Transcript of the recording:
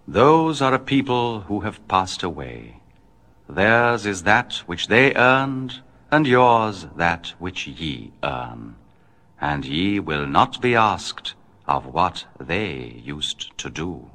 Those are a people who have passed away. Theirs is that which they earned, and yours that which ye earn. And ye will not be asked of what they used to do.